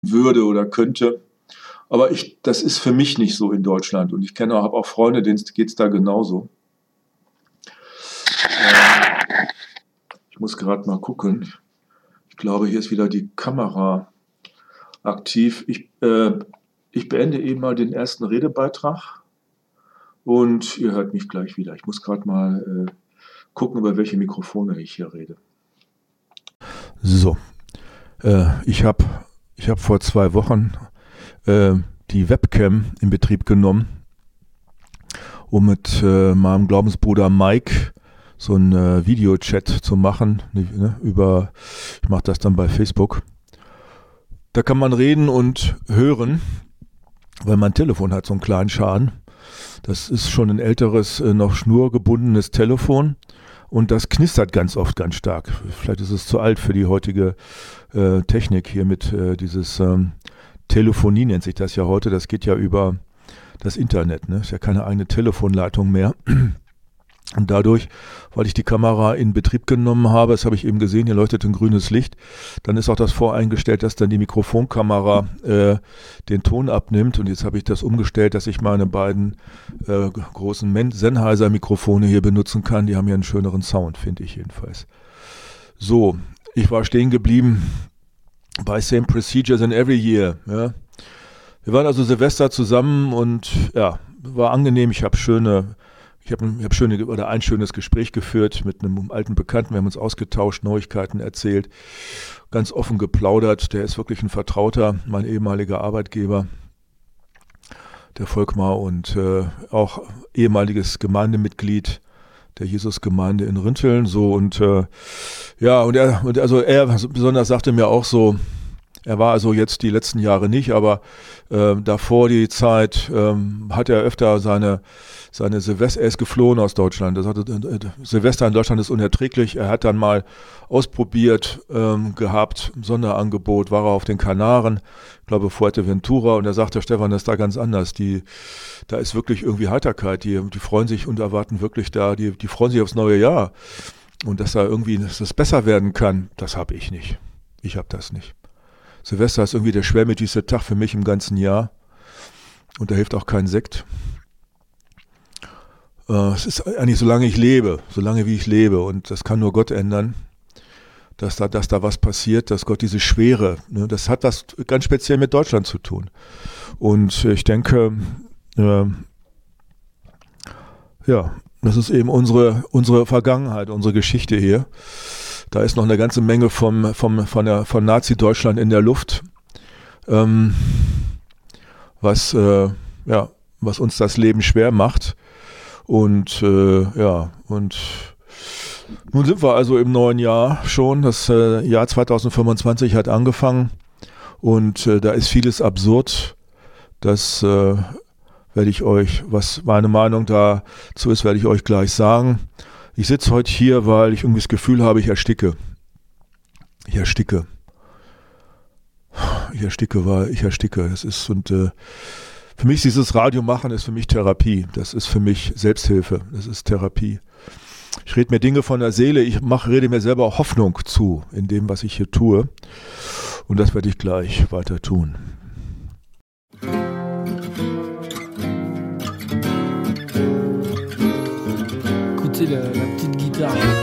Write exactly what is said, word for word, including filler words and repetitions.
würde oder könnte. Aber ich, das ist für mich nicht so in Deutschland. Und ich kenne auch, habe auch Freunde, denen geht es da genauso. Äh, ich muss gerade mal gucken. Ich glaube, hier ist wieder die Kamera aktiv. Ich, äh, ich beende eben mal den ersten Redebeitrag und ihr hört mich gleich wieder. Ich muss gerade mal äh, gucken, über welche Mikrofone ich hier rede. So, äh, ich habe ich hab vor zwei Wochen äh, die Webcam in Betrieb genommen, um mit äh, meinem Glaubensbruder Mike so einen äh, Videochat zu machen. Ne, über, ich mache das dann bei Facebook. Da kann man reden und hören, weil mein Telefon hat so einen kleinen Schaden. Das ist schon ein älteres, äh, noch schnurgebundenes Telefon und das knistert ganz oft ganz stark. Vielleicht ist es zu alt für die heutige äh, Technik hier mit äh, dieses ähm, Telefonie nennt sich das ja heute. Das geht ja über das Internet, ne? Ist ja keine eigene Telefonleitung mehr. Und dadurch, weil ich die Kamera in Betrieb genommen habe, das habe ich eben gesehen, hier leuchtet ein grünes Licht, dann ist auch das voreingestellt, dass dann die Mikrofonkamera äh, den Ton abnimmt. Und jetzt habe ich das umgestellt, dass ich meine beiden äh, großen Sennheiser-Mikrofone hier benutzen kann. Die haben ja einen schöneren Sound, finde ich jedenfalls. So, ich war stehen geblieben bei Same Procedures in Every Year. Ja. Wir waren also Silvester zusammen und ja, war angenehm. Ich habe schöne... Ich habe hab schöne, oder ein schönes Gespräch geführt mit einem alten Bekannten. Wir haben uns ausgetauscht, Neuigkeiten erzählt, ganz offen geplaudert. Der ist wirklich ein Vertrauter, mein ehemaliger Arbeitgeber, der Volkmar, und äh, auch ehemaliges Gemeindemitglied der Jesusgemeinde in Rinteln. So und äh, ja, und er, und also er besonders sagte mir auch so, er war also jetzt die letzten Jahre nicht, aber äh, davor die Zeit ähm, hat er öfter seine seine Silvester, er ist geflohen aus Deutschland. Er sagte, äh, Silvester in Deutschland ist unerträglich. Er hat dann mal ausprobiert ähm, gehabt, ein Sonderangebot, war er auf den Kanaren, ich glaube Fuerteventura, und er sagte, Stefan, das ist da ganz anders. Die, da ist wirklich irgendwie Heiterkeit. Die, die freuen sich und erwarten wirklich da, die, die freuen sich aufs neue Jahr. Und dass da irgendwie dass das besser werden kann, das habe ich nicht. Ich habe das nicht. Silvester ist irgendwie der schwermütigste Tag für mich im ganzen Jahr. Und da hilft auch kein Sekt. Äh, es ist eigentlich, solange ich lebe, solange wie ich lebe. Und das kann nur Gott ändern, dass da, dass da was passiert, dass Gott diese Schwere, ne, das hat was ganz speziell mit Deutschland zu tun. Und ich denke, äh, ja, das ist eben unsere, unsere Vergangenheit, unsere Geschichte hier. Da ist noch eine ganze Menge vom, vom, von, der, von Nazi-Deutschland in der Luft, ähm, was, äh, ja, was uns das Leben schwer macht. Und äh, ja, und nun sind wir also im neuen Jahr schon. Das äh, Jahr zwanzig fünfundzwanzig hat angefangen und äh, da ist vieles absurd. Das äh, werde ich euch, was meine Meinung dazu ist, werde ich euch gleich sagen. Ich sitze heute hier, weil ich irgendwie das Gefühl habe, ich ersticke. Ich ersticke. Ich ersticke, weil ich ersticke. Es ist und äh, für mich dieses Radio machen ist für mich Therapie. Das ist für mich Selbsthilfe. Das ist Therapie. Ich rede mir Dinge von der Seele. Ich mache, rede mir selber auch Hoffnung zu in dem, was ich hier tue. Und das werde ich gleich weiter tun. La, la petite guitare.